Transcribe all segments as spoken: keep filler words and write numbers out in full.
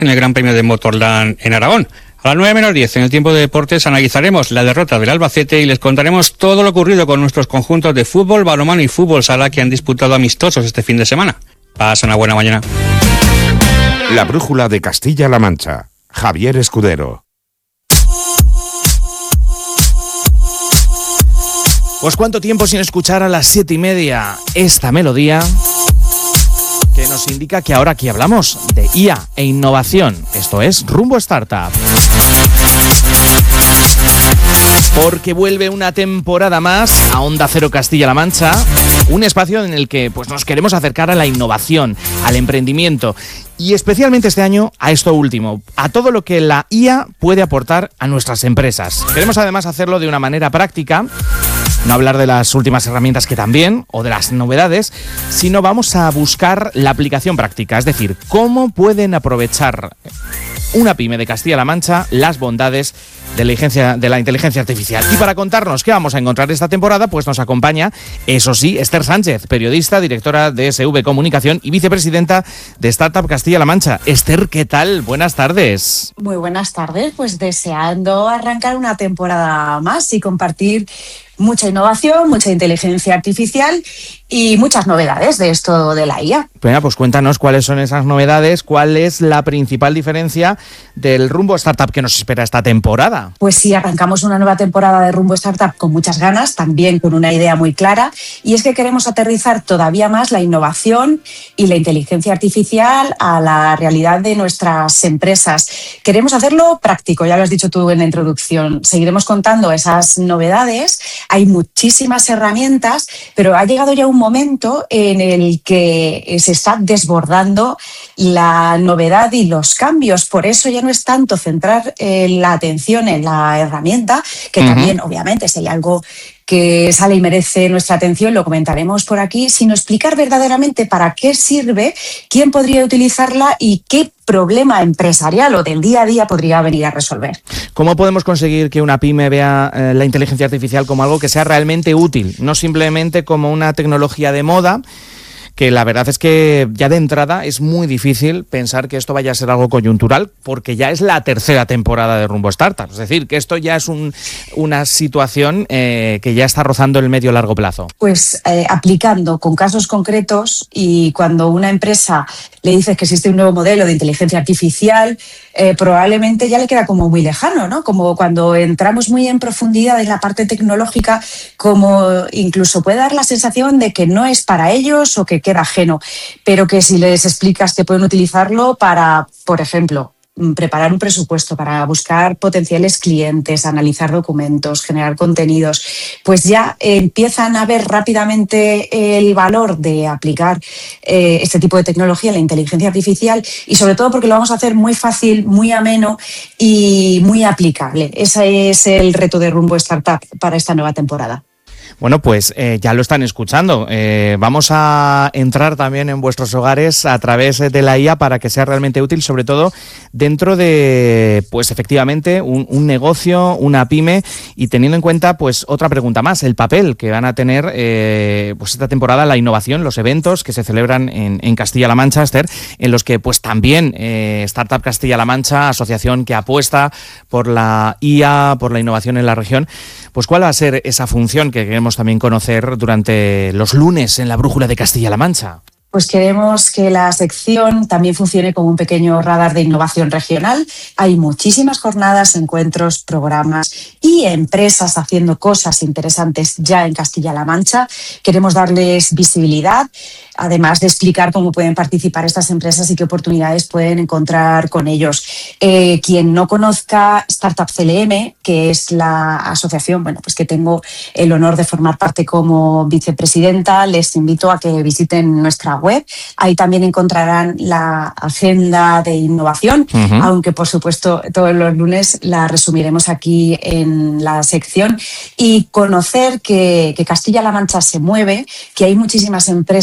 en el Gran Premio de Motorland en Aragón. A las nueve menos diez, en el tiempo de deportes, analizaremos la derrota del Albacete y les contaremos todo lo ocurrido con nuestros conjuntos de fútbol, balonmano y fútbol sala que han disputado amistosos este fin de semana. Pasa una buena mañana. La brújula de Castilla-La Mancha. Javier Escudero. Pues cuánto tiempo sin escuchar a las siete y media esta melodía que nos indica que ahora aquí hablamos de I A e innovación. Esto es Rumbo Startup. Porque vuelve una temporada más a Onda Cero Castilla-La Mancha, un espacio en el que pues, nos queremos acercar a la innovación, al emprendimiento y especialmente este año a esto último, a todo lo que la I A puede aportar a nuestras empresas. Queremos además hacerlo de una manera práctica, no hablar de las últimas herramientas que también, o de las novedades, sino vamos a buscar la aplicación práctica, es decir, cómo pueden aprovechar una pyme de Castilla-La Mancha las bondades de la, inteligencia, de la inteligencia artificial. Y para contarnos qué vamos a encontrar esta temporada, pues nos acompaña, eso sí, Esther Sánchez, periodista, directora de S V Comunicación y vicepresidenta de Startup Castilla-La Mancha. Esther, ¿qué tal? Buenas tardes. Muy buenas tardes, pues deseando arrancar una temporada más y compartir mucha innovación, mucha inteligencia artificial y muchas novedades de esto de la I A. Bueno, pues cuéntanos cuáles son esas novedades, cuál es la principal diferencia del Rumbo Startup que nos espera esta temporada. Pues sí, arrancamos una nueva temporada de Rumbo Startup con muchas ganas, también con una idea muy clara, y es que queremos aterrizar todavía más la innovación y la inteligencia artificial a la realidad de nuestras empresas. Queremos hacerlo práctico, ya lo has dicho tú en la introducción. Seguiremos contando esas novedades. Hay muchísimas herramientas, pero ha llegado ya un momento en el que se está desbordando la novedad y los cambios. Por eso ya no es tanto centrar eh, la atención en la herramienta, que uh-huh. también, obviamente, si hay algo que sale y merece nuestra atención, lo comentaremos por aquí, sino explicar verdaderamente para qué sirve, quién podría utilizarla y qué problema empresarial o del día a día podría venir a resolver. ¿Cómo podemos conseguir que una pyme vea eh, la inteligencia artificial como algo que sea realmente útil, no simplemente como una tecnología de moda? Que la verdad es que ya de entrada es muy difícil pensar que esto vaya a ser algo coyuntural, porque ya es la tercera temporada de Rumbo Startup. Es decir, que esto ya es un, una situación eh, que ya está rozando el medio largo plazo. Pues eh, aplicando con casos concretos, y cuando una empresa le dices que existe un nuevo modelo de inteligencia artificial, eh, probablemente ya le queda como muy lejano, ¿no? Como cuando entramos muy en profundidad en la parte tecnológica, como incluso puede dar la sensación de que no es para ellos o que queda ajeno, pero que si les explicas que pueden utilizarlo para, por ejemplo, preparar un presupuesto, para buscar potenciales clientes, analizar documentos, generar contenidos, pues ya empiezan a ver rápidamente el valor de aplicar eh, este tipo de tecnología, la inteligencia artificial, y sobre todo porque lo vamos a hacer muy fácil, muy ameno y muy aplicable. Ese es el reto de Rumbo Startup para esta nueva temporada. Bueno, pues eh, ya lo están escuchando. Eh, vamos a entrar también en vuestros hogares a través de la I A para que sea realmente útil, sobre todo dentro de, pues efectivamente, un, un negocio, una pyme, y teniendo en cuenta, pues otra pregunta más, el papel que van a tener eh, pues esta temporada, la innovación, los eventos que se celebran en, en Castilla-La Mancha, Esther, en los que pues también eh, Startup Castilla-La Mancha, asociación que apuesta por la I A, por la innovación en la región, pues cuál va a ser esa función que queremos también conocer durante los lunes en la Brújula de Castilla-La Mancha. Pues queremos que la sección también funcione como un pequeño radar de innovación regional. Hay muchísimas jornadas, encuentros, programas y empresas haciendo cosas interesantes ya en Castilla-La Mancha. Queremos darles visibilidad, además de explicar cómo pueden participar estas empresas y qué oportunidades pueden encontrar con ellos. Eh, quien no conozca Startup C L M, que es la asociación, bueno, pues que tengo el honor de formar parte como vicepresidenta, les invito a que visiten nuestra web. Ahí también encontrarán la agenda de innovación, uh-huh. aunque por supuesto todos los lunes la resumiremos aquí en la sección, y conocer que, que Castilla-La Mancha se mueve, que hay muchísimas empresas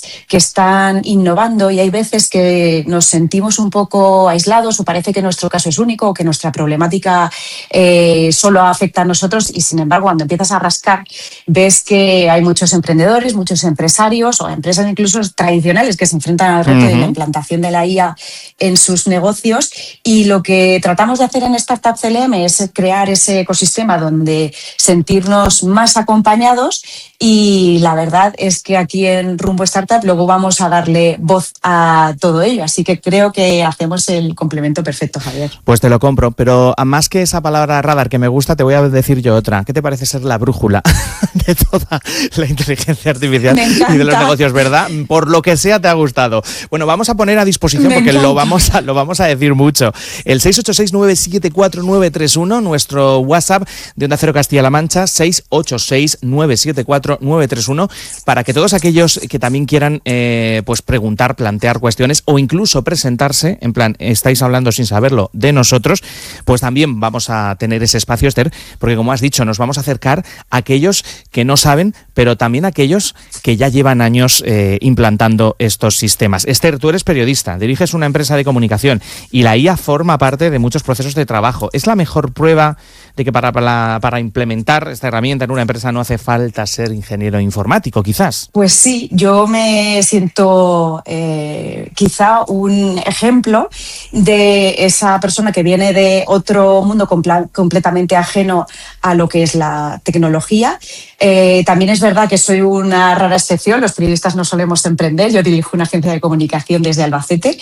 que están innovando y hay veces que nos sentimos un poco aislados o parece que nuestro caso es único o que nuestra problemática eh, solo afecta a nosotros y sin embargo cuando empiezas a rascar ves que hay muchos emprendedores, muchos empresarios o empresas incluso tradicionales que se enfrentan al reto uh-huh. de la implantación de la I A en sus negocios y lo que tratamos de hacer en Startup C L M es crear ese ecosistema donde sentirnos más acompañados y la verdad es que aquí en Rumbo Startup luego vamos a darle voz a todo ello, así que creo que hacemos el complemento perfecto, Javier. Pues te lo compro, pero a más que esa palabra radar que me gusta, te voy a decir yo otra. ¿Qué te parece ser la brújula de toda la inteligencia artificial y de los negocios, verdad? Por lo que sea te ha gustado. Bueno, vamos a poner a disposición, me porque lo vamos, a, lo vamos a decir mucho. El seis ocho seis, nueve siete cuatro, nueve tres uno, nuestro WhatsApp de Onda Cero Castilla-La Mancha, seis ocho seis, nueve siete cuatro, nueve tres uno, para que todos aquellos que también quieran eh, pues preguntar, plantear cuestiones o incluso presentarse, en plan, estáis hablando sin saberlo de nosotros, pues también vamos a tener ese espacio, Esther, porque como has dicho, nos vamos a acercar a aquellos que no saben, pero también a aquellos que ya llevan años eh, implantando estos sistemas. Esther, tú eres periodista, diriges una empresa de comunicación y la I A forma parte de muchos procesos de trabajo. ¿Es la mejor prueba de que para, para, para implementar esta herramienta en una empresa no hace falta ser ingeniero informático, quizás? Pues sí, yo me siento eh, quizá un ejemplo de esa persona que viene de otro mundo compl- completamente ajeno a lo que es la tecnología. Eh, también es verdad que soy una rara excepción, los periodistas no solemos emprender, yo dirijo una agencia de comunicación desde Albacete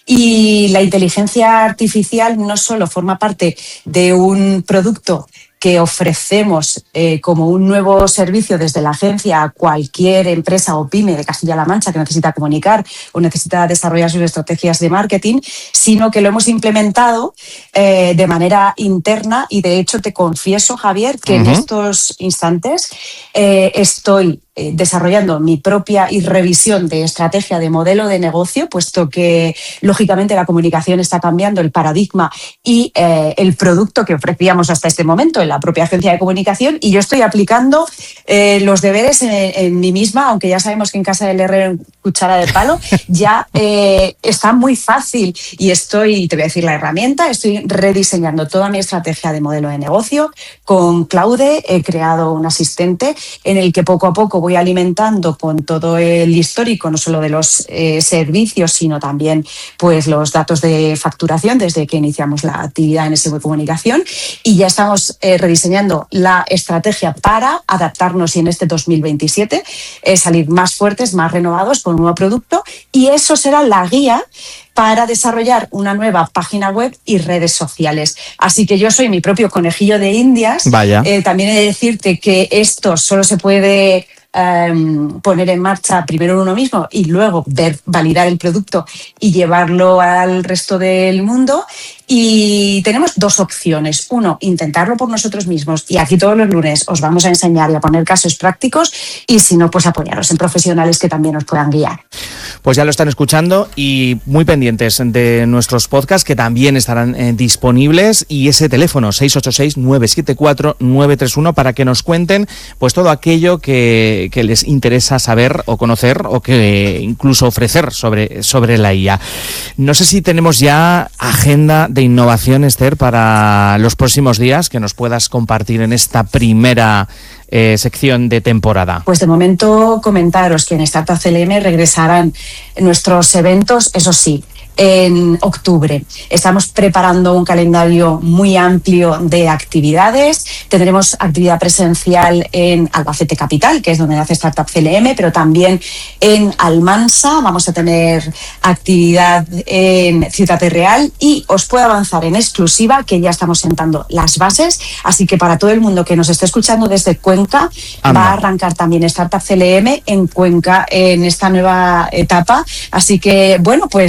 y la inteligencia artificial no solo forma parte de un producto que ofrecemos eh, como un nuevo servicio desde la agencia a cualquier empresa o pyme de Castilla-La Mancha que necesita comunicar o necesita desarrollar sus estrategias de marketing, sino que lo hemos implementado eh, de manera interna y de hecho te confieso, Javier, que uh-huh. en estos instantes eh, estoy eh, desarrollando mi propia y revisión de estrategia de modelo de negocio, puesto que lógicamente la comunicación está cambiando el paradigma y eh, el producto que ofrecíamos hasta este momento en la propia agencia de comunicación y yo estoy aplicando eh, los deberes en, en mí misma, aunque ya sabemos que en casa del herrero en cuchara de palo, ya eh, está muy fácil y estoy, te voy a decir la herramienta, estoy rediseñando toda mi estrategia de modelo de negocio. Con Claude he creado un asistente en el que poco a poco voy alimentando con todo el histórico, no solo de los eh, servicios, sino también pues, los datos de facturación desde que iniciamos la actividad en S V Comunicación y ya estamos eh, rediseñando la estrategia para adaptarnos y en este dos mil veintisiete eh, salir más fuertes, más renovados con un nuevo producto y eso será la guía para desarrollar una nueva página web y redes sociales. Así que yo soy mi propio conejillo de Indias. Vaya. Eh, también he de decirte que esto solo se puede Um, poner en marcha primero uno mismo y luego ver, validar el producto y llevarlo al resto del mundo. Y tenemos dos opciones. Uno, intentarlo por nosotros mismos y aquí todos los lunes os vamos a enseñar y a poner casos prácticos y si no, pues apoyaros en profesionales que también nos puedan guiar. Pues ya lo están escuchando y muy pendientes de nuestros podcasts que también estarán eh, disponibles y ese teléfono seis ocho seis, nueve siete cuatro, nueve tres uno para que nos cuenten pues todo aquello que, que les interesa saber o conocer o que incluso ofrecer sobre, sobre la I A. No sé si tenemos ya agenda de innovación, Esther, para los próximos días que nos puedas compartir en esta primera eh, sección de temporada. Pues de momento comentaros que en Startup C L M regresarán nuestros eventos, eso sí, en octubre. Estamos preparando un calendario muy amplio de actividades. Tendremos actividad presencial en Albacete Capital, que es donde nace Startup C L M, pero también en Almansa. Vamos a tener actividad en Ciudad Real y os puedo avanzar en exclusiva que ya estamos sentando las bases. Así que para todo el mundo que nos esté escuchando desde Cuenca, Anda. va a arrancar también Startup C L M en Cuenca en esta nueva etapa. Así que, bueno, pues también está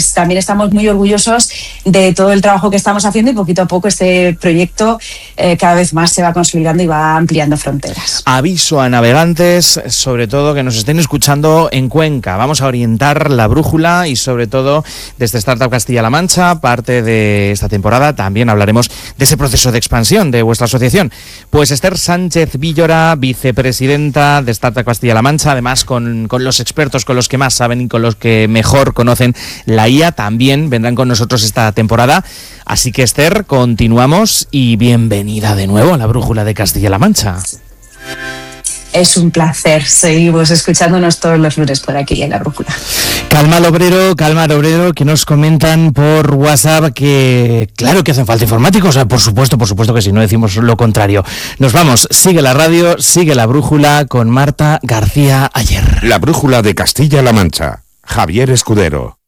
estamos muy orgullosos de todo el trabajo que estamos haciendo y poquito a poco este proyecto eh, cada vez más se va consolidando y va ampliando fronteras. Aviso a navegantes, sobre todo que nos estén escuchando en Cuenca. Vamos a orientar la brújula y sobre todo desde Startup Castilla-La Mancha, parte de esta temporada, también hablaremos de ese proceso de expansión de vuestra asociación. Pues Esther Sánchez Villora, vicepresidenta de Startup Castilla-La Mancha, además con, con los expertos, con los que más saben y con los que mejor conocen la I A, también vendrán con nosotros esta temporada. Así que Esther, continuamos y bienvenida de nuevo a la brújula de Castilla-La Mancha. Es un placer, seguimos escuchándonos todos los lunes por aquí en la brújula. Calma al obrero, calma al obrero, que nos comentan por WhatsApp que claro que hacen falta informáticos, o sea, por supuesto, por supuesto que sí, no decimos lo contrario. Nos vamos, sigue la radio, sigue la brújula con Marta García Ayer. La brújula de Castilla-La Mancha, Javier Escudero.